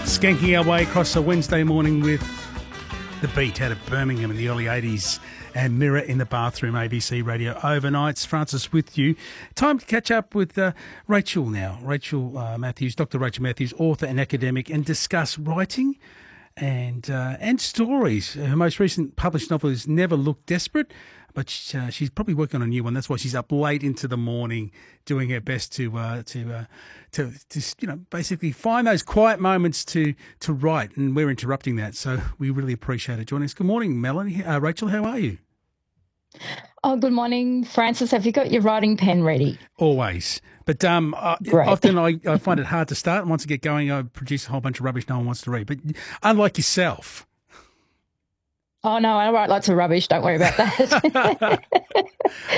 Skanking our way across a Wednesday morning with The Beat out of Birmingham in the early 80s and Mirror in the Bathroom, ABC Radio Overnights. Francis with you. Time to catch up with Rachel now. Rachel Matthews, Dr. Rachel Matthews, author and academic, and discuss writing and stories. Her most recent published novel is Never Look Desperate, but she's probably working on a new one. That's why she's up late into the morning doing her best to basically find those quiet moments to write, and we're interrupting that. So we really appreciate it. Joining us. Good morning, Melanie. Rachel, how are you? Oh, good morning, Francis. Have you got your writing pen ready? Always. But often I find it hard to start. And once I get going, I produce a whole bunch of rubbish no one wants to read. But unlike yourself. Oh, no, I write lots of rubbish. Don't worry about that.